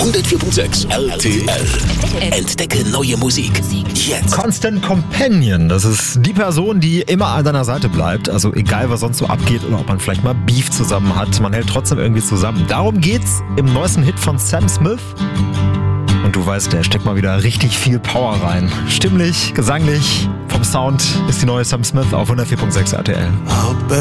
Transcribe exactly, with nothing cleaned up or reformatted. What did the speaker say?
hundertvier Komma sechs L T L. Entdecke neue Musik. Jetzt. Constant Companion, das ist die Person, die immer an deiner Seite bleibt. Also egal, was sonst so abgeht oder ob man vielleicht mal Beef zusammen hat, man hält trotzdem irgendwie zusammen. Darum geht's im neuesten Hit von Sam Smith. Und du weißt, der steckt mal wieder richtig viel Power rein. Stimmlich, gesanglich, vom Sound ist die neue Sam Smith auf hundertvier Komma sechs R T L.